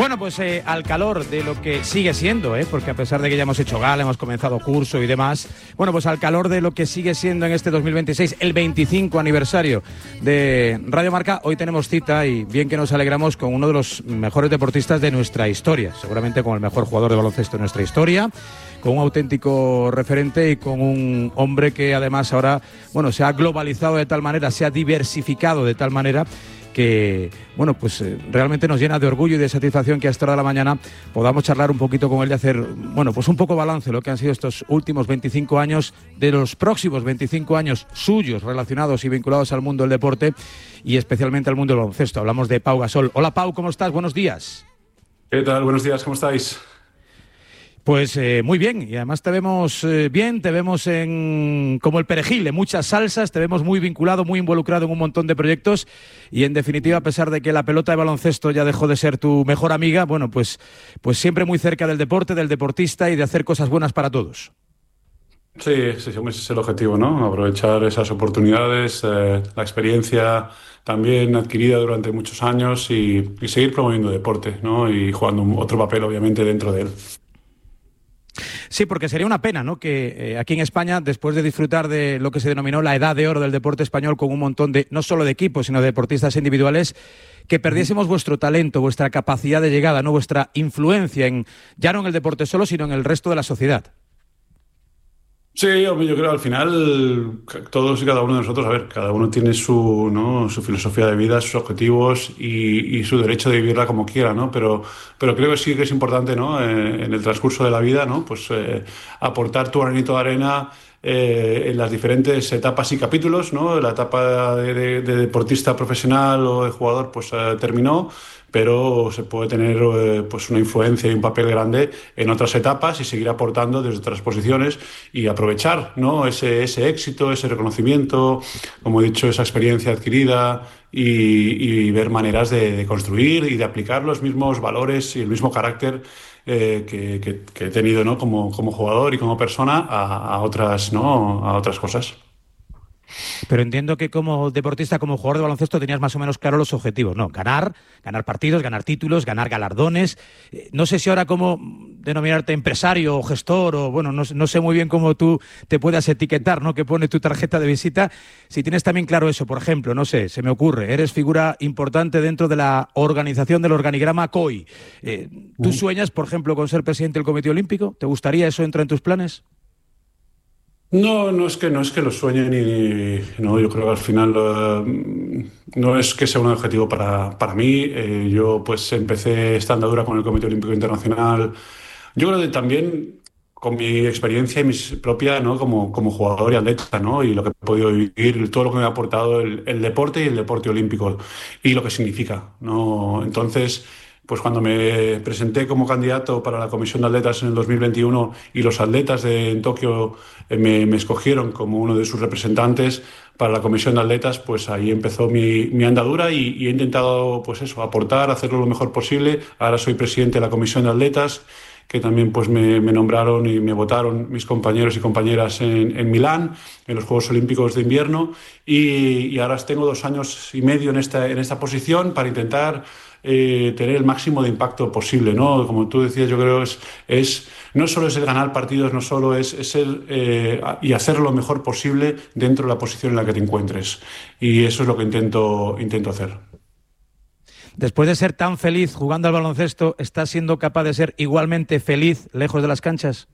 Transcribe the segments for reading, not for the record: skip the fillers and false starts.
Bueno, pues al calor de lo que sigue siendo, porque a pesar de que ya hemos hecho gala, hemos comenzado curso y demás, bueno, pues al calor de lo que sigue siendo en este 2026, el 25 aniversario de Radio Marca, hoy tenemos cita y bien que nos alegramos con uno de los mejores deportistas de nuestra historia, seguramente con el mejor jugador de baloncesto de nuestra historia, con un auténtico referente y con un hombre que además ahora, bueno, se ha globalizado de tal manera, se ha diversificado de tal manera que, bueno, pues realmente nos llena de orgullo y de satisfacción que a esta hora de la mañana podamos charlar un poquito con él y hacer, bueno, pues un poco balance de lo que han sido estos últimos 25 años, de los próximos 25 años suyos relacionados y vinculados al mundo del deporte y especialmente al mundo del baloncesto. Hablamos de Pau Gasol. Hola Pau, ¿cómo estás? Buenos días. ¿Qué tal? Buenos días, ¿cómo estáis? Pues muy bien, y además te vemos bien, te vemos como el perejil, en muchas salsas, te vemos muy vinculado, muy involucrado en un montón de proyectos y en definitiva, a pesar de que la pelota de baloncesto ya dejó de ser tu mejor amiga, bueno, pues siempre muy cerca del deporte, del deportista y de hacer cosas buenas para todos. Sí, ese es el objetivo, ¿no? Aprovechar esas oportunidades, la experiencia también adquirida durante muchos años y seguir promoviendo deporte, ¿no? Y jugando otro papel, obviamente, dentro de él. Sí, porque sería una pena, ¿no?, que aquí en España, después de disfrutar de lo que se denominó la edad de oro del deporte español con un montón de, no solo de equipos, sino de deportistas individuales, que perdiésemos vuestro talento, vuestra capacidad de llegada, ¿no?, vuestra influencia ya no en el deporte solo, sino en el resto de la sociedad. Sí, hombre, yo creo que al final todos y cada uno de nosotros, a ver, cada uno tiene su filosofía de vida, sus objetivos y su derecho de vivirla como quiera, ¿no? Pero creo que sí que es importante, ¿no? En el transcurso de la vida, ¿no? Pues aportar tu granito de arena en las diferentes etapas y capítulos, ¿no? La etapa de deportista profesional o de jugador pues terminó, pero se puede tener pues una influencia y un papel grande en otras etapas y seguir aportando desde otras posiciones y aprovechar, ¿no?, ese éxito, ese reconocimiento, como he dicho, esa experiencia adquirida y ver maneras de construir y de aplicar los mismos valores y el mismo carácter que he tenido, ¿no?, como jugador y como persona a otras, ¿no?, a otras cosas. Pero entiendo que como deportista, como jugador de baloncesto, tenías más o menos claro los objetivos, ¿no? Ganar partidos, ganar títulos, ganar galardones. No sé si ahora cómo denominarte empresario o gestor o, bueno, no sé muy bien cómo tú te puedas etiquetar, ¿no?, que pone tu tarjeta de visita. Si tienes también claro eso, por ejemplo, no sé, se me ocurre, eres figura importante dentro de la organización del organigrama COI. ¿Tú sueñas, por ejemplo, con ser presidente del Comité Olímpico? ¿Te gustaría eso? ¿Entra en tus planes? No es que lo sueñe no, yo creo que al final no es que sea un objetivo para mí. Yo pues empecé esta andadura con el Comité Olímpico Internacional. Yo creo que también con mi experiencia y mi propia, ¿no?, como jugador y atleta, ¿no?, y lo que he podido vivir, todo lo que me ha aportado el deporte y el deporte olímpico y lo que significa, ¿no? Entonces, pues cuando me presenté como candidato para la Comisión de Atletas en el 2021 y los atletas en Tokio me escogieron como uno de sus representantes para la Comisión de Atletas, pues ahí empezó mi andadura y he intentado, pues eso, aportar, hacerlo lo mejor posible. Ahora soy presidente de la Comisión de Atletas, que también pues me nombraron y me votaron mis compañeros y compañeras en Milán, en los Juegos Olímpicos de Invierno, y ahora tengo 2 años y medio en esta posición para intentar tener el máximo de impacto posible, ¿no? Como tú decías, yo creo no solo es el ganar partidos, no solo es ser y hacer lo mejor posible dentro de la posición en la que te encuentres, y eso es lo que intento hacer. Después de ser tan feliz jugando al baloncesto, ¿estás siendo capaz de ser igualmente feliz lejos de las canchas?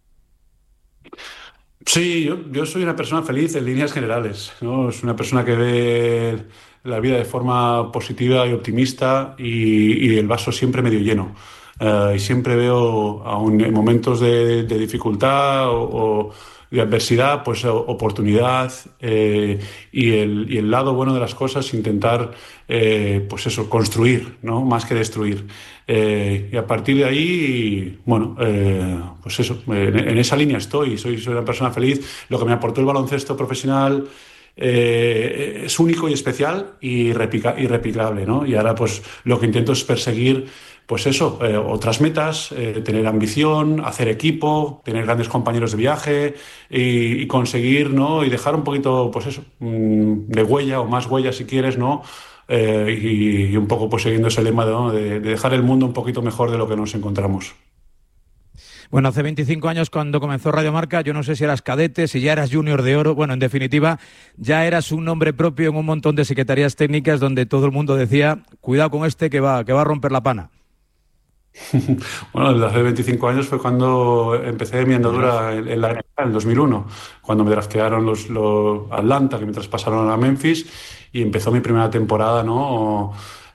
Sí, yo soy una persona feliz en líneas generales, ¿no? Es una persona que ve la vida de forma positiva y optimista y el vaso siempre medio lleno. Y siempre veo, aún en momentos de dificultad o de adversidad, pues oportunidad y el lado bueno de las cosas, intentar pues eso, construir, ¿no?, más que destruir. Y a partir de ahí, bueno, pues eso, en esa línea soy una persona feliz. Lo que me aportó el baloncesto profesional es único y especial y irreplicable, ¿no? Y ahora pues lo que intento es perseguir, pues eso, otras metas, tener ambición, hacer equipo, tener grandes compañeros de viaje y conseguir, ¿no?, y dejar un poquito, pues eso, de huella o más huella si quieres, ¿no?, y un poco pues siguiendo ese lema, ¿no? de dejar el mundo un poquito mejor de lo que nos encontramos. Bueno, hace 25 años cuando comenzó Radio Marca, yo no sé si eras cadete, si ya eras junior de oro, bueno, en definitiva, ya eras un nombre propio en un montón de secretarías técnicas donde todo el mundo decía, cuidado con este que va a romper la pana. Bueno, desde hace 25 años fue cuando empecé mi andadura en la NBA, en el 2001, cuando me draftearon los Atlanta, que me traspasaron a Memphis, y empezó mi primera temporada, ¿no?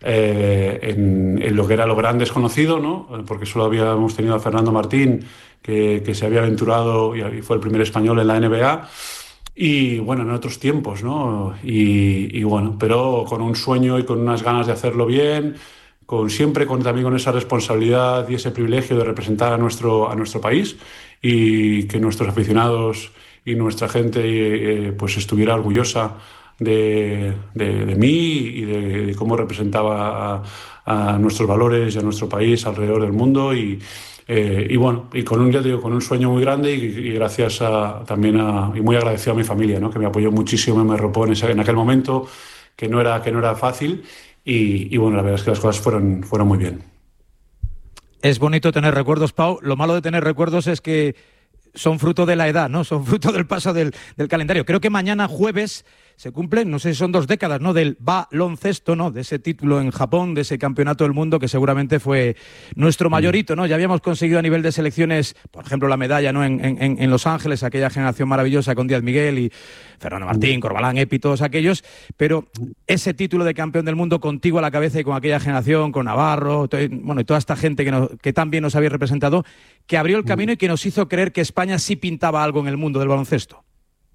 En lo que era lo gran desconocido, ¿no? Porque solo habíamos tenido a Fernando Martín, que se había aventurado y fue el primer español en la NBA. Y bueno, en otros tiempos, ¿no? Y bueno, pero con un sueño y con unas ganas de hacerlo bien, siempre también con esa responsabilidad y ese privilegio de representar a nuestro país y que nuestros aficionados y nuestra gente pues estuviera orgullosa de mí y de cómo representaba a nuestros valores y a nuestro país alrededor del mundo y bueno, y con ya te digo, con un sueño muy grande y gracias también y muy agradecido a mi familia, ¿no? Que me apoyó muchísimo y me arropó en aquel momento que no era fácil y bueno, la verdad es que las cosas fueron muy bien. Es bonito tener recuerdos, Pau. Lo malo de tener recuerdos es que son fruto de la edad, ¿no? Son fruto del paso del calendario. Creo que mañana jueves se cumplen, no sé si son 2 décadas, ¿no? Del baloncesto, ¿no? De ese título en Japón, de ese campeonato del mundo que seguramente fue nuestro mayor hito, ¿no? Ya habíamos conseguido a nivel de selecciones, por ejemplo, la medalla, ¿no? En Los Ángeles, aquella generación maravillosa con Díaz Miguel y Fernando Martín, Corbalán, Epi, todos aquellos, pero ese título de campeón del mundo contigo a la cabeza y con aquella generación, con Navarro, bueno, y toda esta gente que tan bien nos había representado, que abrió el camino y que nos hizo creer que España sí pintaba algo en el mundo del baloncesto.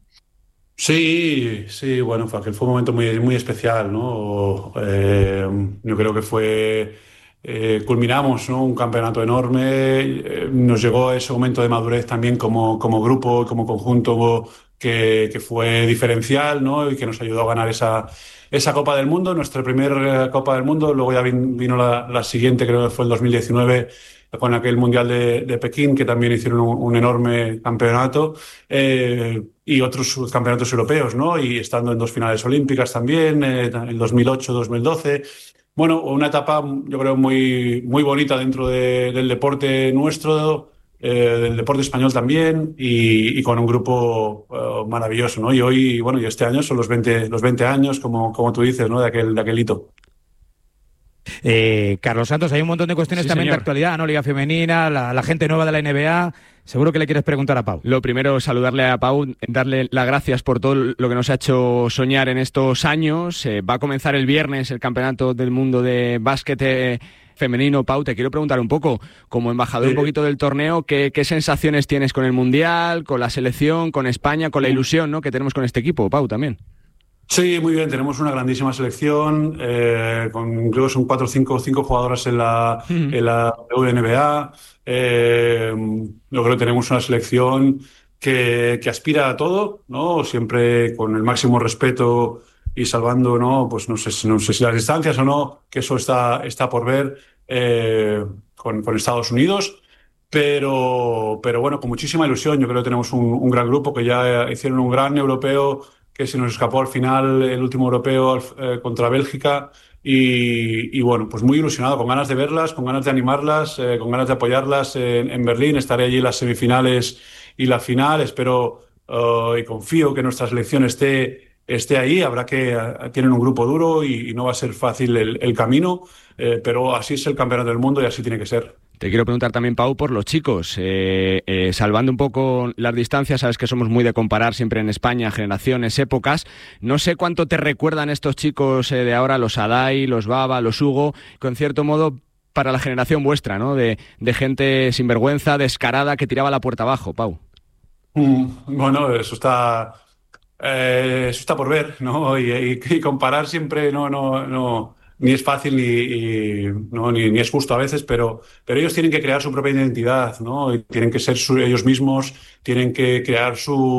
Sí, sí, bueno, fue un momento muy, muy especial, ¿no? Yo creo que culminamos, ¿no? Un campeonato enorme, nos llegó ese momento de madurez también como grupo, como conjunto que fue diferencial, ¿no? Y que nos ayudó a ganar esa Copa del Mundo, nuestra primera Copa del Mundo. Luego ya vino la siguiente, creo que fue el 2019, con aquel Mundial de Pekín, que también hicieron un enorme campeonato, y otros campeonatos europeos, ¿no? Y estando en 2 finales olímpicas también, en 2008, 2012. Bueno, una etapa, yo creo, muy, muy bonita dentro del deporte nuestro, del deporte español también, y con un grupo maravilloso, ¿no? Y hoy, bueno, y este año son los 20 años, como tú dices, ¿no? De aquel hito. Carlos Santos, hay un montón de cuestiones Sí, también señor. de actualidad, ¿no? Liga Femenina, la gente nueva de la NBA. Seguro que le quieres preguntar a Pau. Lo primero, saludarle a Pau, darle las gracias por todo lo que nos ha hecho soñar en estos años. Va a comenzar el viernes el Campeonato del Mundo de Básquet femenino. Pau, te quiero preguntar un poco, como embajador un poquito del torneo, ¿qué sensaciones tienes con el Mundial, con la selección, con España, con la ilusión, ¿no?, que tenemos con este equipo, Pau, también? Sí, muy bien. Tenemos una grandísima selección, creo que son 4 o 5 jugadoras en la WNBA. Yo creo que tenemos una selección que aspira a todo, ¿no? Siempre con el máximo respeto y salvando, ¿no? Pues no sé si las distancias o no, que eso está por ver con Estados Unidos. Pero bueno, con muchísima ilusión. Yo creo que tenemos un gran grupo que ya hicieron un gran europeo que se nos escapó al final el último europeo contra Bélgica y bueno, pues muy ilusionado, con ganas de verlas, con ganas de animarlas, con ganas de apoyarlas en Berlín. Estaré allí en las semifinales y la final. Espero y confío que nuestra selección esté ahí. Tienen un grupo duro y no va a ser fácil el camino, pero así es el campeonato del mundo y así tiene que ser. Te quiero preguntar también, Pau, por los chicos. Salvando un poco las distancias, sabes que somos muy de comparar siempre en España, generaciones, épocas. No sé cuánto te recuerdan estos chicos de ahora, los Adai, los Baba, los Hugo, con cierto modo para la generación vuestra, ¿no? De gente sinvergüenza, descarada, que tiraba la puerta abajo, Pau. Bueno, eso está por ver, ¿no? Y comparar siempre no, ni es fácil ni es justo a veces, pero ellos tienen que crear su propia identidad, ¿no? Y tienen que ser ellos mismos, tienen que crear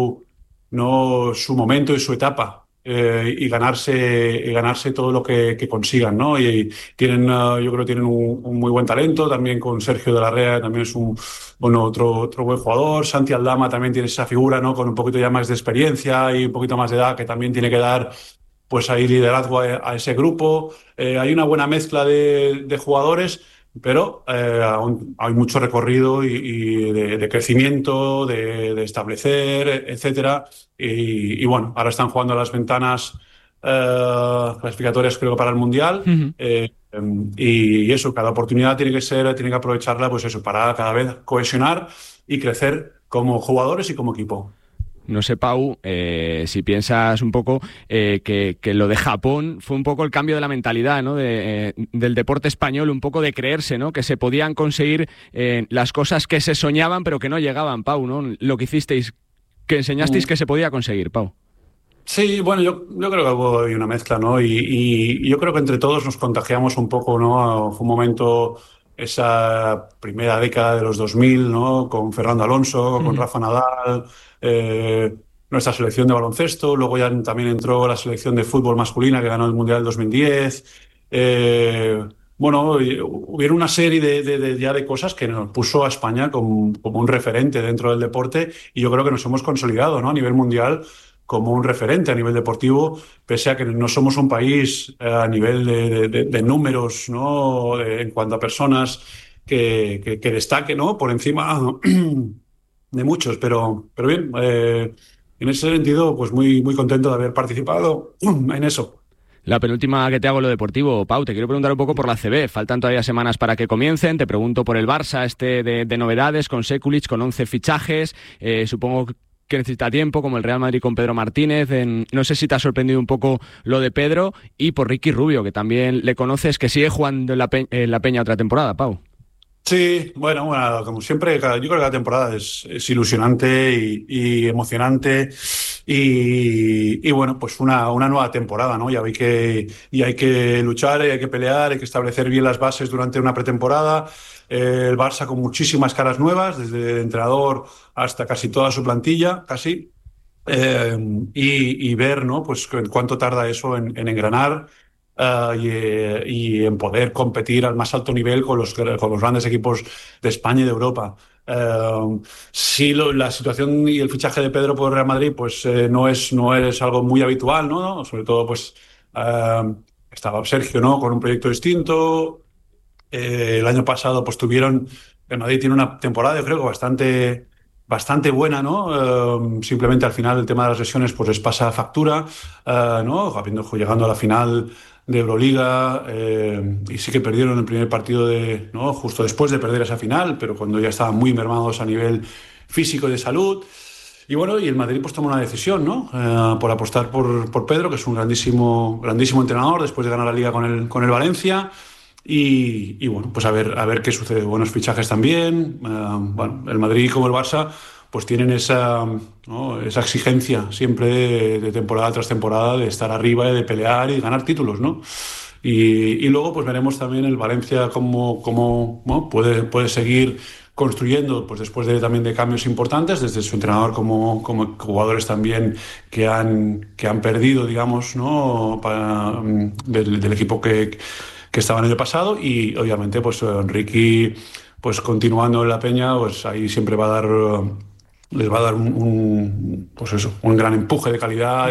su momento y su etapa. Y ganarse todo lo que consigan, ¿no? Y yo creo que tienen un muy buen talento, también con Sergio de la Rea, también es otro buen jugador. Santi Aldama también tiene esa figura, ¿no? Con un poquito ya más de experiencia y un poquito más de edad, que también tiene que dar pues hay liderazgo a ese grupo, hay una buena mezcla de jugadores, pero aún hay mucho recorrido y de crecimiento, de establecer, etcétera. Y bueno, ahora están jugando las ventanas clasificatorias, creo, para el Mundial. Ujú. Y eso, cada oportunidad tiene que aprovecharla, pues eso, para cada vez cohesionar y crecer como jugadores y como equipo. No sé, Pau, si piensas un poco que lo de Japón fue un poco el cambio de la mentalidad, ¿no? Del deporte español, un poco de creerse, ¿no? Que se podían conseguir las cosas que se soñaban pero que no llegaban, Pau, ¿no? Lo que hicisteis, que enseñasteis que se podía conseguir, Pau. Sí, bueno, yo creo que hubo ahí una mezcla, ¿no? Y yo creo que entre todos nos contagiamos un poco, ¿no? Fue un momento, esa primera década de los 2000, ¿no? Con Fernando Alonso, con Ujú. Rafa Nadal, eh, nuestra selección de baloncesto, luego ya también entró la selección de fútbol masculina que ganó el Mundial del 2010. Eh, bueno, y hubieron una serie ya de cosas que nos puso a España como un referente dentro del deporte y yo creo que nos hemos consolidado, ¿no? A nivel mundial como un referente a nivel deportivo, pese a que no somos un país a nivel de números, ¿no? En cuanto a personas que destaque, ¿no? Por encima de muchos, pero bien, en ese sentido, pues muy, muy contento de haber participado en eso. La penúltima que te hago en lo deportivo, Pau, te quiero preguntar un poco por la CB. Faltan todavía semanas para que comiencen. Te pregunto por el Barça, de novedades, con Sekulic, con 11 fichajes. Supongo que necesita tiempo, como el Real Madrid con Pedro Martínez. No sé si te ha sorprendido un poco lo de Pedro. Y por Ricky Rubio, que también le conoces, que sigue jugando en la Peña otra temporada, Pau. Sí, bueno, como siempre, yo creo que cada temporada es ilusionante y emocionante y bueno, pues una nueva temporada, ¿no? Y hay que luchar, y hay que pelear, hay que establecer bien las bases durante una pretemporada. El Barça con muchísimas caras nuevas, desde el entrenador hasta casi toda su plantilla, casi. Eh, y ver, ¿no? Pues cuánto tarda eso en engranar y en poder competir al más alto nivel con los grandes equipos de España y de Europa. Sí, la situación y el fichaje de Pedro por Real Madrid, pues no es algo muy habitual, ¿no? Sobre todo, pues estaba Sergio, ¿no? Con un proyecto distinto. El año pasado, pues el Madrid tiene una temporada, yo creo que bastante buena, ¿no? Simplemente al final el tema de las lesiones, pues les pasa factura, ¿no? Llegando a la final de Euroliga, y sí que perdieron el primer partido ¿no? Justo después de perder esa final, pero cuando ya estaban muy mermados a nivel físico y de salud. Y bueno, y el Madrid pues toma una decisión, ¿no? Por apostar por Pedro, que es un grandísimo, grandísimo entrenador, después de ganar la Liga con el Valencia. Y bueno, pues a ver qué sucede. Buenos fichajes también. Bueno, el Madrid como el Barça pues tienen ¿no? esa exigencia siempre de temporada tras temporada de estar arriba y de pelear y ganar títulos, ¿no? Y luego pues veremos también el Valencia cómo ¿no? puede seguir construyendo, pues después también de cambios importantes, desde su entrenador como jugadores también que han perdido, digamos, ¿no? Del equipo que estaba en el pasado y obviamente pues Ricky pues continuando en la Peña pues ahí siempre les va a dar pues eso, un gran empuje de calidad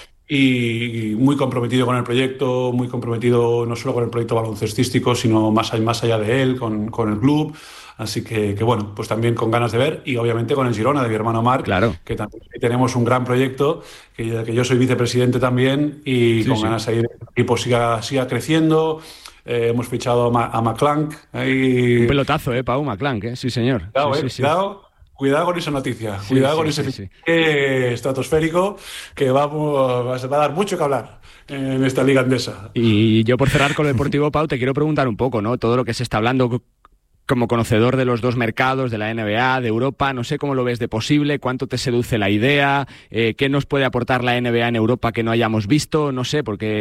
y muy comprometido con el proyecto, muy comprometido no solo con el proyecto baloncestístico, sino más allá de él, con el club. Así que bueno, pues también con ganas de ver y obviamente con el Girona de mi hermano Marc, Claro. que también tenemos un gran proyecto, que yo soy vicepresidente también y Sí, con sí. ganas ahí de que el equipo siga creciendo. Hemos fichado a McClung. Un Ahí. Pelotazo, Pau McClung, Sí, señor. Sí, Cuidado, sí, sí. cuidado con esa noticia. Sí, Cuidado con sí, ese sí, sí. fichaje estratosférico que va a dar mucho que hablar en esta liga andesa. Y yo por cerrar con lo deportivo, Pau, te quiero preguntar un poco, ¿no? Todo lo que se está hablando como conocedor de los dos mercados, de la NBA, de Europa, no sé cómo lo ves de posible, cuánto te seduce la idea, qué nos puede aportar la NBA en Europa que no hayamos visto, no sé, porque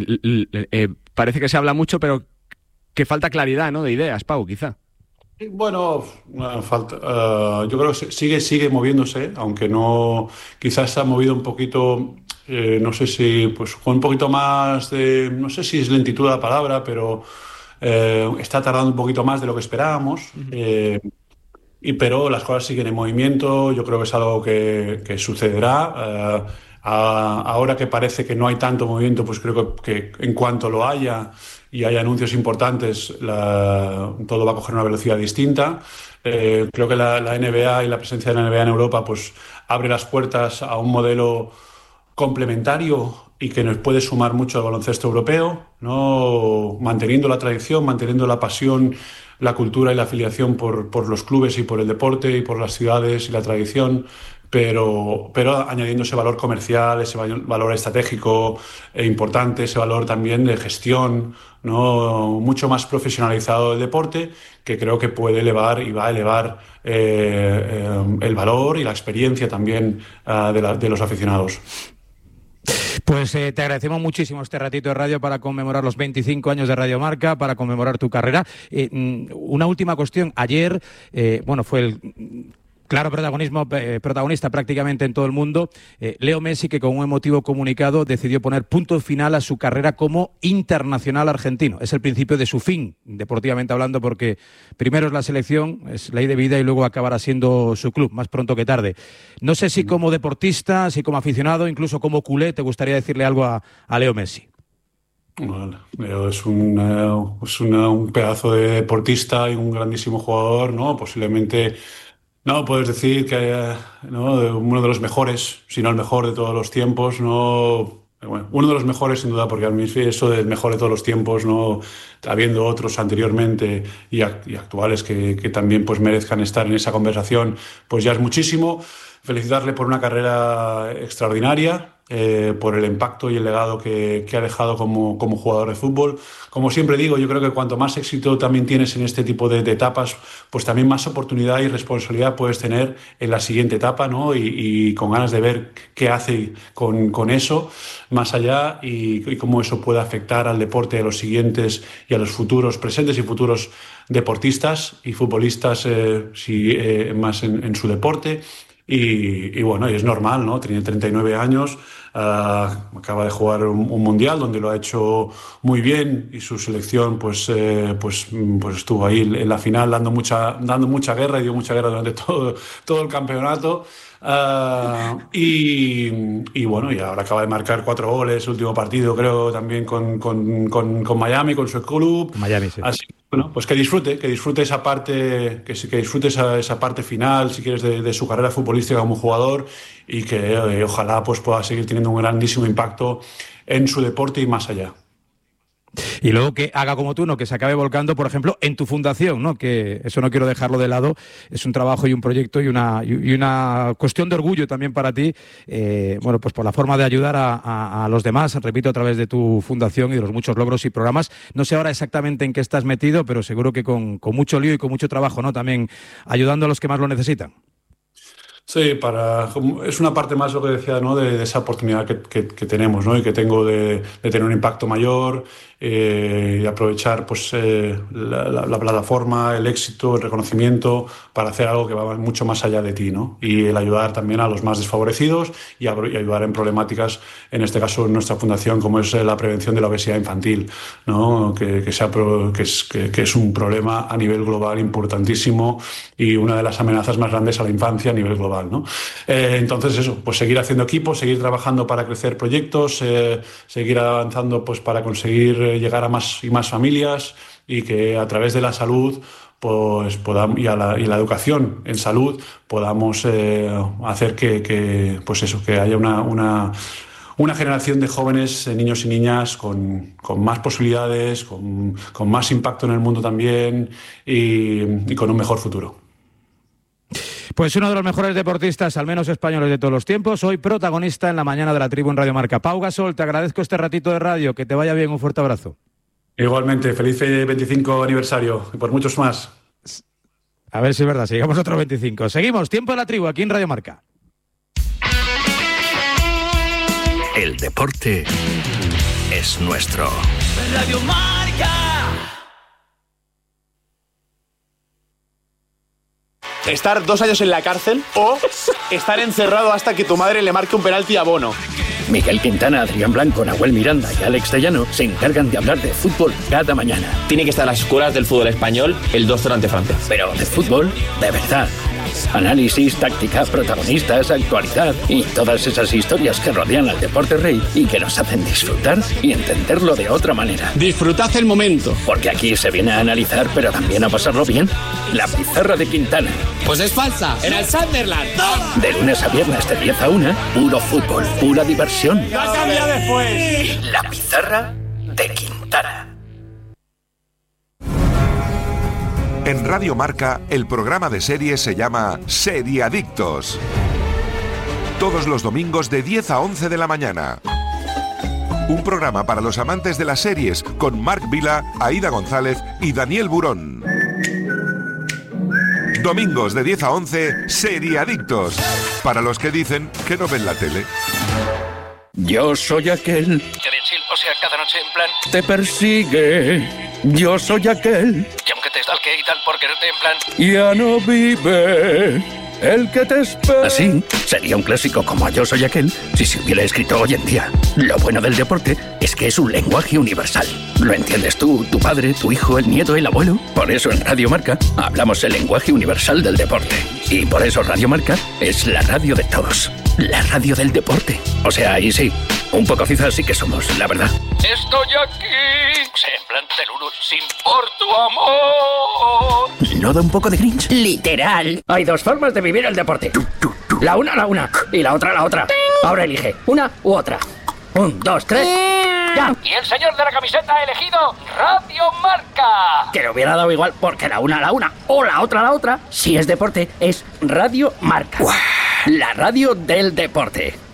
parece que se habla mucho, pero que falta claridad, ¿no? De ideas, Pau, quizá. Bueno, yo creo que sigue moviéndose, aunque no, quizás se ha movido un poquito, no sé si, pues con un poquito más no sé si es lentitud la palabra, pero está tardando un poquito más de lo que esperábamos. Pero las cosas siguen en movimiento, yo creo que es algo que sucederá. Ahora que parece que no hay tanto movimiento, pues creo que en cuanto lo haya y hay anuncios importantes, todo va a coger una velocidad distinta. Creo que la NBA y la presencia de la NBA en Europa pues abre las puertas a un modelo complementario y que nos puede sumar mucho al baloncesto europeo, ¿no? Manteniendo la tradición, manteniendo la pasión, la cultura y la afiliación por los clubes y por el deporte y por las ciudades y la tradición, pero añadiendo ese valor comercial, ese valor estratégico importante, ese valor también de gestión, ¿no? Mucho más profesionalizado del deporte, que creo que puede elevar y va a elevar el valor y la experiencia también de los aficionados. Pues te agradecemos muchísimo este ratito de radio para conmemorar los 25 años de Radio Marca, para conmemorar tu carrera. Una última cuestión. Ayer, fue el claro protagonista prácticamente en todo el mundo, Leo Messi, que con un emotivo comunicado decidió poner punto final a su carrera como internacional argentino. Es el principio de su fin, deportivamente hablando, porque primero es la selección, es ley de vida, y luego acabará siendo su club, más pronto que tarde. No sé si como deportista, si como aficionado, incluso como culé, te gustaría decirle algo a Leo Messi. Bueno, Leo es un pedazo de deportista y un grandísimo jugador, ¿no? Posiblemente... No, puedes decir que uno de los mejores, si no el mejor de todos los tiempos, ¿no? Bueno, uno de los mejores sin duda, porque a mí eso del mejor de todos los tiempos, ¿no? Habiendo otros anteriormente y actuales que también pues merezcan estar en esa conversación, pues ya es muchísimo. Felicitarle por una carrera extraordinaria, por el impacto y el legado que ha dejado como jugador de fútbol. Como siempre digo, yo creo que cuanto más éxito también tienes en este tipo de etapas, pues también más oportunidad y responsabilidad puedes tener en la siguiente etapa, ¿no? Y con ganas de ver qué hace con eso más allá y cómo eso puede afectar al deporte, a los siguientes y a los futuros, presentes y futuros deportistas y futbolistas, más en su deporte. Y bueno, y es normal, ¿no? Tiene 39 años, acaba de jugar un mundial donde lo ha hecho muy bien y su selección pues estuvo ahí en la final dando mucha guerra y dio mucha guerra durante todo el campeonato. Y bueno, y ahora acaba de marcar 4 goles, el último partido creo también con Miami, con su club. Miami, sí. Así, bueno, pues que disfrute esa parte, que disfrute esa parte final, si quieres, de su carrera futbolística como jugador, y que ojalá pues pueda seguir teniendo un grandísimo impacto en su deporte y más allá. Y luego que haga como tú, ¿no? Que se acabe volcando, por ejemplo, en tu fundación, ¿no? Que eso no quiero dejarlo de lado. Es un trabajo y un proyecto y una cuestión de orgullo también para ti. Pues por la forma de ayudar a los demás, repito, a través de tu fundación y de los muchos logros y programas. No sé ahora exactamente en qué estás metido, pero seguro que con mucho lío y con mucho trabajo, ¿no? También ayudando a los que más lo necesitan. Sí, es una parte más, lo que decía, ¿no? De esa oportunidad que tenemos, ¿no? Y que tengo de tener un impacto mayor y aprovechar pues la plataforma, el éxito, el reconocimiento para hacer algo que va mucho más allá de ti, ¿no? Y el ayudar también a los más desfavorecidos y ayudar en problemáticas, en este caso en nuestra fundación, como es la prevención de la obesidad infantil, ¿no? Que es un problema a nivel global importantísimo y una de las amenazas más grandes a la infancia a nivel global, ¿no? Entonces eso, pues seguir haciendo equipo, seguir trabajando para crecer proyectos, seguir avanzando pues para conseguir llegar a más y más familias, y que a través de la salud pues podamos, y la educación en salud podamos hacer que haya una generación de jóvenes, niños y niñas con más posibilidades, con más impacto en el mundo también y con un mejor futuro. Pues uno de los mejores deportistas, al menos españoles, de todos los tiempos, hoy protagonista en la mañana de la tribu en Radio Marca. Pau Gasol, te agradezco este ratito de radio, que te vaya bien, un fuerte abrazo. Igualmente, feliz 25 aniversario y por muchos más. A ver si es verdad, si llegamos a otros 25. Seguimos, tiempo de la tribu, aquí en Radio Marca. El deporte es nuestro. Radio Marca. Estar 2 años en la cárcel o estar encerrado hasta que tu madre le marque un penalti a Bono. Miguel Quintana, Adrián Blanco, Nahuel Miranda y Alex Tellano se encargan de hablar de fútbol cada mañana. Tiene que estar en las escuelas del fútbol español el 2-0 ante Francia. Pero de fútbol, de verdad. Análisis, táctica, protagonistas, actualidad y todas esas historias que rodean al deporte rey y que nos hacen disfrutar y entenderlo de otra manera. Disfrutad el momento. Porque aquí se viene a analizar, pero también a pasarlo bien. La pizarra de Quintana. Pues es falsa, era el Sunderland. De lunes a viernes de 10 a 1, puro fútbol, pura diversión. ¡La cambia después! La pizarra de Quintana. En Radio Marca, el programa de series se llama Seriadictos. Todos los domingos de 10 a 11 de la mañana. Un programa para los amantes de las series con Marc Vila, Aida González y Daniel Burón. Domingos de 10 a 11, Seriadictos. Para los que dicen que no ven la tele. Yo soy aquel que de chill, o sea, cada noche en plan te persigue. Yo soy aquel que aunque te stalke y tal por quererte en plan ya no vive el que te espera. Así sería un clásico como Yo soy aquel si se hubiera escrito hoy en día. Lo bueno del deporte es que es un lenguaje universal. Lo entiendes tú, tu padre, tu hijo, el nieto, el abuelo. Por eso en Radio Marca hablamos el lenguaje universal del deporte. Y por eso Radio Marca es la radio de todos. La radio del deporte. O sea, ahí sí, un poco cizas sí que somos, la verdad. Estoy aquí, en plan teluro, sin por tu amor. ¿No da un poco de Grinch? Literal. Hay dos formas de vivir el deporte. La una, y la otra. Ahora elige, una u otra. 1, 2, 3... ¡Ya! Y el señor de la camiseta ha elegido Radio Marca. Que le hubiera dado igual porque la una o la otra, si es deporte, es Radio Marca. La radio del deporte.